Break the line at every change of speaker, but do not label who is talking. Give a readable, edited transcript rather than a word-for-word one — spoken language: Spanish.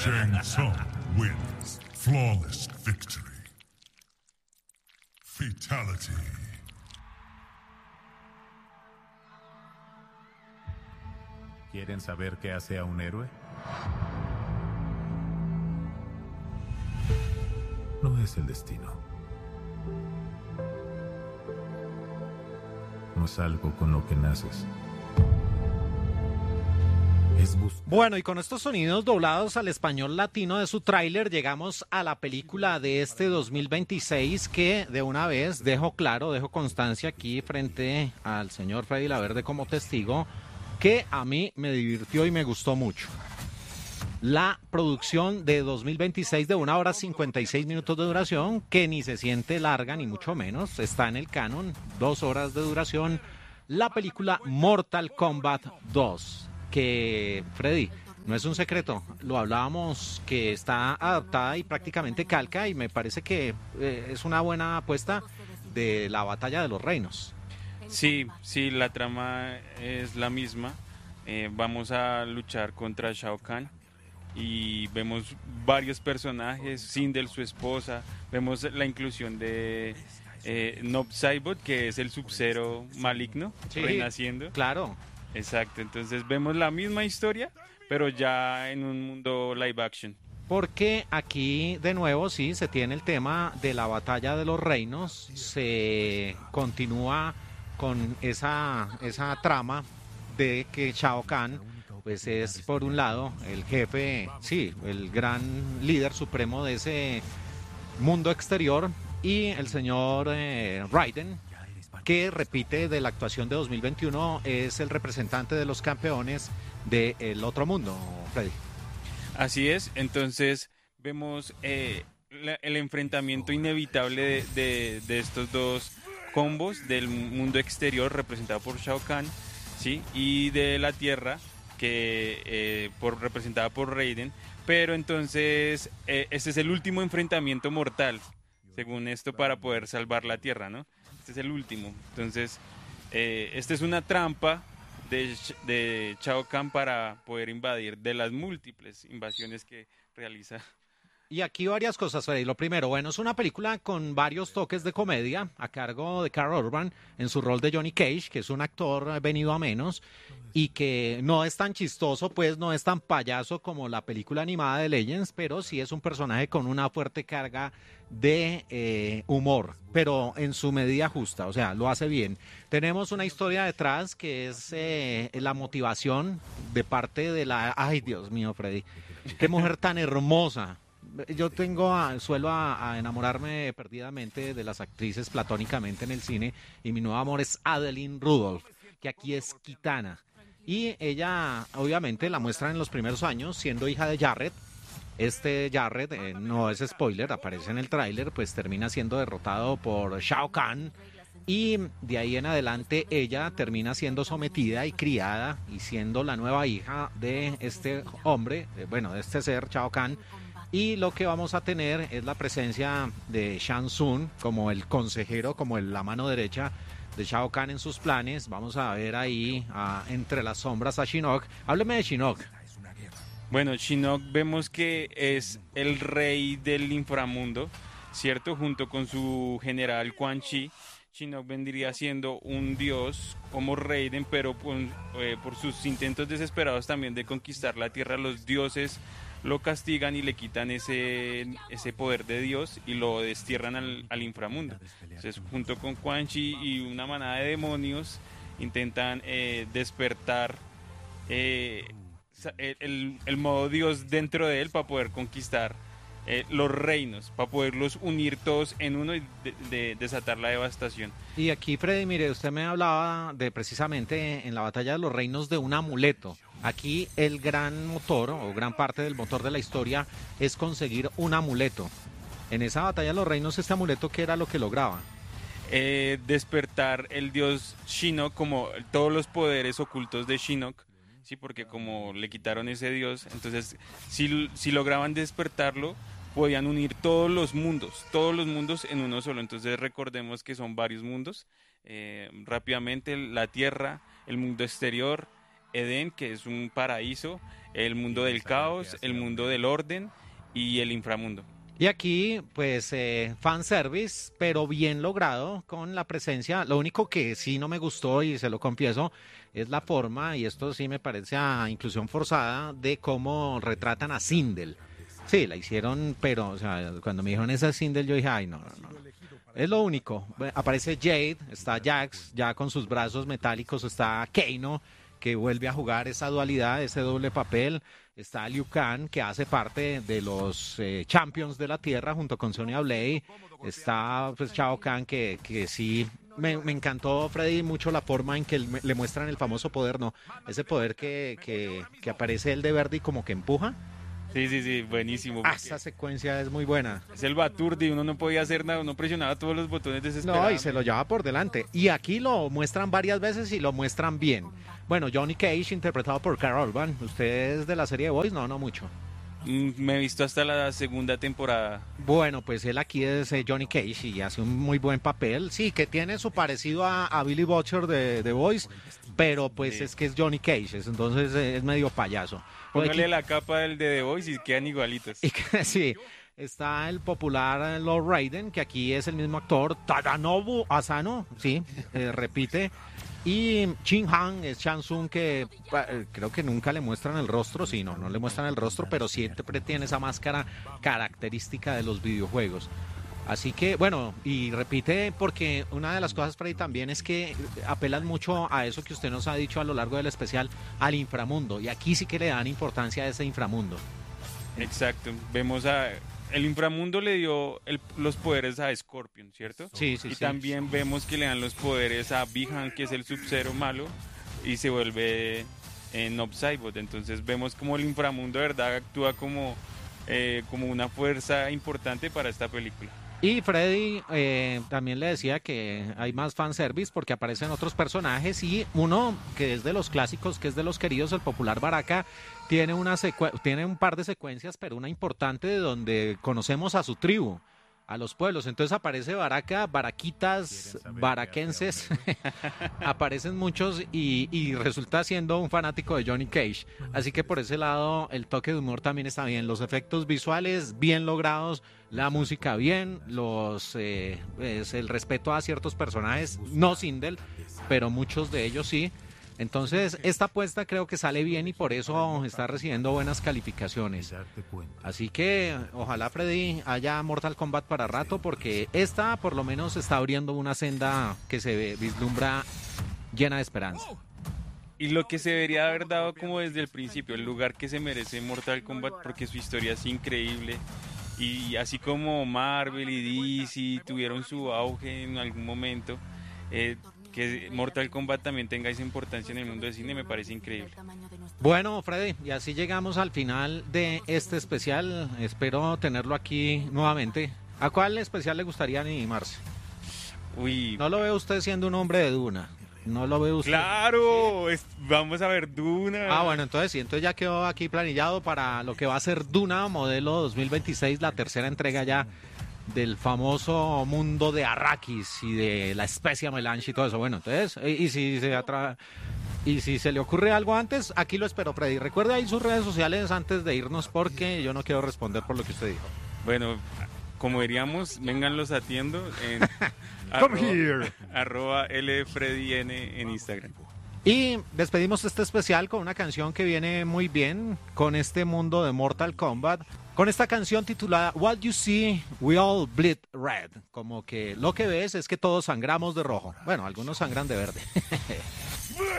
Shang Tsung wins. Flawless victory. Fatality.
¿Quieren saber qué hace a un héroe? No es el destino. No es algo con lo que naces.
Bueno, y con estos sonidos doblados al español latino de su tráiler, llegamos a la película de este 2026 que de una vez dejo constancia aquí frente al señor Freddy Laverde como testigo, que a mí me divirtió y me gustó mucho. La producción de 2026 de 1 hora 56 minutos de duración, que ni se siente larga ni mucho menos, está en el canon, 2 horas de duración, la película Mortal Kombat 2. Que, Freddy, no es un secreto, lo hablábamos, que está adaptada y prácticamente calca, y me parece que es una buena apuesta de la batalla de los reinos.
Sí, la trama es la misma. Vamos a luchar contra Shao Kahn y vemos varios personajes, Sindel, su esposa, vemos la inclusión de Noob Saibot, que es el Sub-Zero maligno,
sí,
renaciendo.
Claro.
Exacto, entonces vemos la misma historia, pero ya en un mundo live action.
Porque aquí, de nuevo, sí, se tiene el tema de la batalla de los reinos, se continúa con esa trama de que Shao Kahn, pues es por un lado el jefe, sí, el gran líder supremo de ese mundo exterior, y el señor Raiden, que repite de la actuación de 2021, es el representante de los campeones del otro mundo, Freddy.
Así es, entonces vemos el enfrentamiento inevitable de estos dos combos del mundo exterior representado por Shao Kahn, ¿sí? Y de la Tierra, que representada por Raiden, pero entonces este es el último enfrentamiento mortal, según esto, para poder salvar la Tierra, ¿no? Este es el último. Entonces, esta es una trampa de Shao Kahn para poder invadir, de las múltiples invasiones que realiza.
Y aquí varias cosas, Freddy. Lo primero, bueno, es una película con varios toques de comedia a cargo de Karl Urban en su rol de Johnny Cage, que es un actor venido a menos y que no es tan chistoso, pues no es tan payaso como la película animada de Legends, pero sí es un personaje con una fuerte carga de humor, pero en su medida justa, o sea, lo hace bien. Tenemos una historia detrás que es la motivación de parte de la... Ay, Dios mío, Freddy, qué mujer tan hermosa. Yo suelo enamorarme perdidamente de las actrices platónicamente en el cine, y mi nuevo amor es Adeline Rudolph, que aquí es Kitana. Y ella, obviamente, la muestran en los primeros años siendo hija de Jarrett. Este Jarrett, no es spoiler, aparece en el tráiler, pues termina siendo derrotado por Shao Kahn. Y de ahí en adelante ella termina siendo sometida y criada y siendo la nueva hija de este hombre, de este ser, Shao Kahn. Y lo que vamos a tener es la presencia de Shang Tsung como el consejero, como la mano derecha de Shao Kahn en sus planes. Vamos a ver ahí entre las sombras a Shinnok. Hábleme de Shinnok.
Bueno, Shinnok vemos que es el rey del inframundo, ¿cierto? Junto con su general Quan Chi. Shinnok vendría siendo un dios como Raiden, pero por sus intentos desesperados también de conquistar la tierra, los dioses lo castigan y le quitan ese poder de Dios y lo destierran al inframundo. Entonces, junto con Quan Chi y una manada de demonios, intentan despertar el modo Dios dentro de él para poder conquistar los reinos, para poderlos unir todos en uno y desatar la devastación.
Y aquí, Freddy, mire, usted me hablaba de precisamente en la batalla de los reinos de un amuleto. Aquí el gran motor o gran parte del motor de la historia es conseguir un amuleto. En esa batalla de los reinos, este amuleto, ¿qué era lo que lograba?
Despertar el dios Shinnok, como todos los poderes ocultos de Shinnok, sí, porque como le quitaron ese dios, entonces si lograban despertarlo, podían unir todos los mundos en uno solo. Entonces recordemos que son varios mundos. Rápidamente, la Tierra, el mundo exterior, Edén, que es un paraíso, el mundo del caos, el mundo del orden y el inframundo.
Y aquí, pues, fanservice, pero bien logrado con la presencia. Lo único que sí no me gustó, y se lo confieso, es la forma, y esto sí me parece a inclusión forzada, de cómo retratan a Sindel. Sí, la hicieron, pero, o sea, cuando me dijeron esa Sindel, yo dije, ay, no, no, no. Es lo único. Aparece Jade, está Jax, ya con sus brazos metálicos, está Kano, que vuelve a jugar esa dualidad, ese doble papel. Está Liu Kang, que hace parte de los Champions de la Tierra junto con Sonya Blade. Está pues Shao Kahn, que sí me encantó, Freddy, mucho la forma en que le muestran el famoso poder, ¿no? Ese poder que aparece el de verde y como que empuja.
Sí, buenísimo.
Esa secuencia es muy buena.
Es el Baturdi, uno no podía hacer nada, uno presionaba todos los botones desesperados.
No, y se lo lleva por delante. Y aquí lo muestran varias veces y lo muestran bien. Bueno, Johnny Cage, interpretado por Carl Urban. ¿Usted es de la serie The Boys? No, no mucho.
Me he visto hasta la segunda temporada.
Bueno, pues él aquí es Johnny Cage y hace un muy buen papel. Sí, que tiene su parecido a Billy Butcher de The Boys, pero pues es que es Johnny Cage, entonces es medio payaso.
Póngale la capa del de The Boys y quedan igualitos.
Sí, está el popular Lord Raiden, que aquí es el mismo actor, Tadanobu Asano, sí, repite. Y Shin Han es Shang Tsung, que creo que nunca le muestran el rostro, sí, no le muestran el rostro, pero siempre tiene esa máscara característica de los videojuegos. Así que, bueno, y repite porque una de las cosas, Freddy, también es que apelan mucho a eso que usted nos ha dicho a lo largo del especial, al inframundo, y aquí sí que le dan importancia a ese inframundo.
Exacto, vemos el inframundo le dio los poderes a Scorpion, ¿cierto?
Sí.
Y también vemos que le dan los poderes a Bi-Han, que es el Sub-Zero malo, y se vuelve Nob Saibot. Entonces vemos como el inframundo de verdad actúa como una fuerza importante para esta película.
Y Freddy también le decía que hay más fanservice porque aparecen otros personajes y uno que es de los clásicos, que es de los queridos, el popular Baraka, tiene un par de secuencias, pero una importante de donde conocemos a su tribu, a los pueblos. Entonces aparece Baraka, baraquitas, baraquenses, aparecen muchos y resulta siendo un fanático de Johnny Cage. Así que por ese lado el toque de humor también está bien. Los efectos visuales bien logrados, la música bien, el respeto a ciertos personajes, no Sindel, pero muchos de ellos sí. Entonces, esta apuesta creo que sale bien y por eso está recibiendo buenas calificaciones. Así que ojalá, Freddy, haya Mortal Kombat para rato, porque esta por lo menos está abriendo una senda que se vislumbra llena de esperanza.
Y lo que se debería haber dado como desde el principio, el lugar que se merece Mortal Kombat, porque su historia es increíble. Y así como Marvel y DC tuvieron su auge en algún momento, que Mortal Kombat también tenga esa importancia en el mundo del cine me parece increíble.
Bueno, Freddy, y así llegamos al final de este especial. Espero tenerlo aquí nuevamente. ¿A cuál especial le gustaría animarse?
Uy,
No lo ve usted siendo un hombre de Duna. No lo ve usted.
¡Claro! Vamos a ver Duna.
Ah, bueno, entonces sí, entonces ya quedó aquí planillado para lo que va a ser Duna modelo 2026, la tercera entrega ya del famoso mundo de Arrakis y de la especie Melange y todo eso. Bueno, entonces, y si se le ocurre algo antes, aquí lo espero, Freddy. Recuerde ahí sus redes sociales antes de irnos porque yo no quiero responder por lo que usted dijo.
Bueno, como diríamos, vénganlos atiendo en arroba @lfreddyn en Instagram.
Y despedimos este especial con una canción que viene muy bien con este mundo de Mortal Kombat, con esta canción titulada What You See, We All Bleed Red, como que lo que ves es que todos sangramos de rojo. Bueno, algunos sangran de verde.